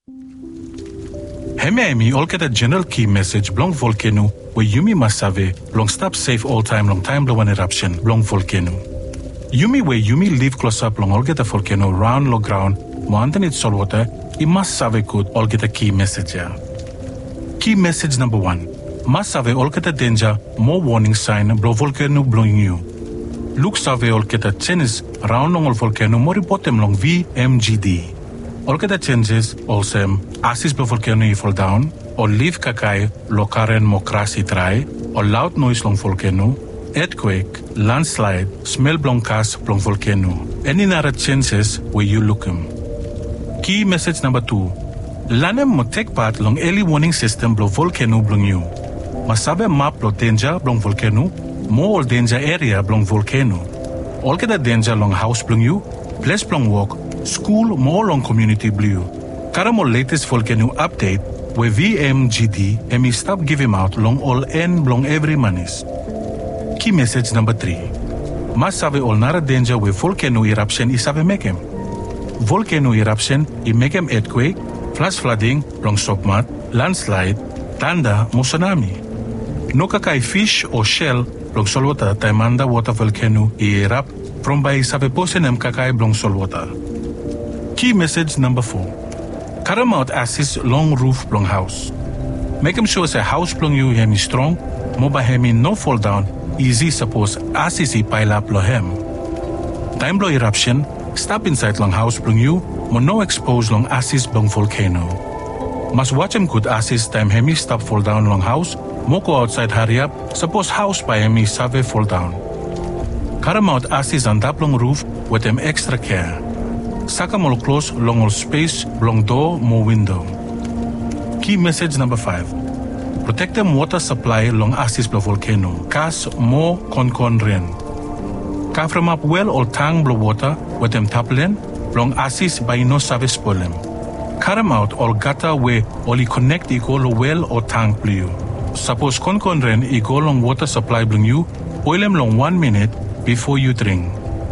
Hemi olketa general key message blong volcano where Yumi Masave long stop safe all time long time blow an eruption blong volcano. Yumi where Yumi live close up long olketa volcano round low ground mo underneath saltwater I Masave could olketa key message ya. Key message number 1. Masave olketa danger more warning sign blow volcano blowing you. Look save olketa tennis round long volcano more bottom long VMGD. Olketa changes also asis blow volcano fall down or leave kakai lokaren mokrasi try or loud noise long volcano, earthquake, landslide, smell blong cast blong volcano. Any other chances where you look them. Key message number 2. Lanem mo take part long early warning system blow volcano blong you. Masabe map blow danger blong volcano, more danger area blong volcano. Olketa danger long house blong you, place blong walk, school more long community blue. Karamo latest volcano update where VMGD and me stop giving out long all end long every manis. Key message number 3. Masave all nara danger where volcano eruption is have make him. Volcano eruption I make him earthquake, flash flooding, long submat, landslide, tanda, tsunami. No kakai fish or shell long saltwater taimanda water volcano I erupt from by save posenem kakai blong saltwater. Key message number 4. Cut him out assist long roof blong house. Make him sure say house blong you hemi strong, moba hemi no fall down, easy suppose assist pile up lo hem. Time blow eruption, stop inside long house blong you, mo no expose long assist blong volcano. Must watch him good assist time hemi stop fall down long house, mo go outside hurry up, suppose house by hemi save fall down. Cut him out assist on that long roof with them extra care. Saka mo close long all space, long door, more window. Key message number 5. Protect them water supply long assist blow volcano. Cast more con rain. Cover up well or tang blow water with them taplen, long assist by no service problem. Cut them out or gutter where only connect equal well or tank blue. Suppose con rain equal long water supply blue you, boil them long 1 minute before you drink.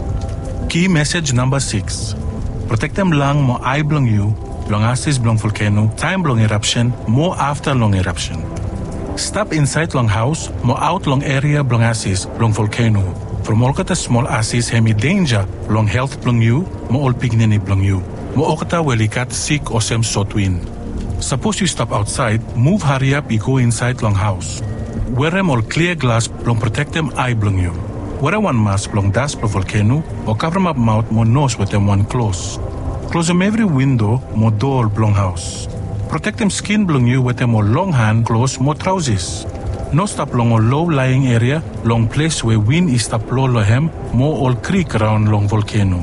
Key message number 6. Protect them long mo eye blong you, long assist blong volcano, time blong eruption, more after long eruption. Stop inside long house, mo out long area blong assist blong volcano. From all kata small assist hemi danger long health blong you, mo all pignini blong you. Mo okata welikat sick or sem sotwin. Suppose you stop outside, move hurry up, you go inside long house. Wear them all clear glass blong protect them eye blong you. Wear one mask blong dust blong volcano or cover up mouth mo nose with them one close. Close them every window mo door blong house. Protect them skin blong you with them more long hand close mo trousers. No stop long or low lying area, long place where wind is stop low lohem, mo all creek around long volcano.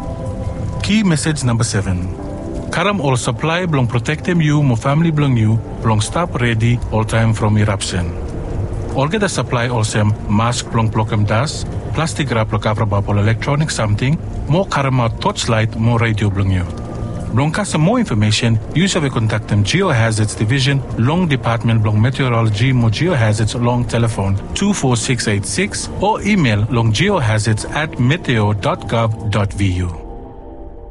Key message number 7. Karam all supply blong protect them you mo family blong you, blong stop ready all time from eruption. All get a supply also mask blong blokem dust, plastic wrap lo cover up all electronic something, more karama torchlight, more radio blong you. Blong some more information, use of a contact them Geohazards Division, Long Department Blong Meteorology mo Geohazards long telephone 24686 or email longgeohazards@meteo.gov.vu.